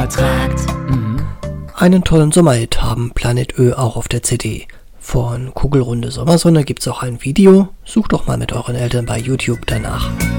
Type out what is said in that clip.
Übertragt. Einen tollen Sommerhit haben Planet Ö auch auf der CD. Von Kugelrunde Sommersonne gibt's auch ein Video. Sucht doch mal mit euren Eltern bei YouTube danach.